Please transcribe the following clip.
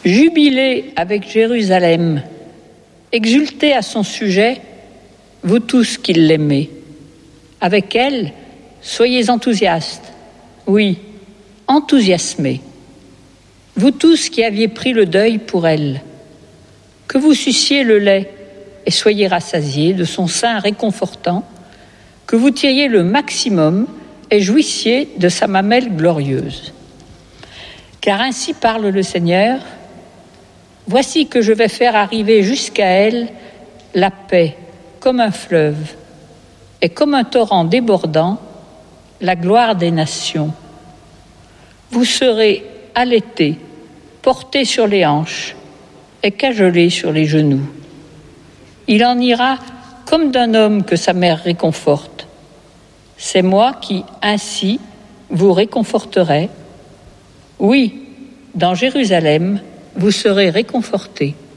Jubilez avec Jérusalem, exultez à son sujet, vous tous qui l'aimez. Avec elle, soyez enthousiastes, oui, enthousiasmés. Vous tous qui aviez pris le deuil pour elle, que vous suciez le lait et soyez rassasiés de son sein réconfortant, que vous tiriez le maximum et jouissiez de sa mamelle glorieuse. Car ainsi parle le Seigneur, voici que je vais faire arriver jusqu'à elle la paix comme un fleuve et comme un torrent débordant, la gloire des nations. Vous serez allaités, portés sur les hanches et cajolés sur les genoux. Il en ira comme d'un homme que sa mère réconforte. C'est moi qui, ainsi, vous réconforterai. Oui, dans Jérusalem, vous serez réconfortés.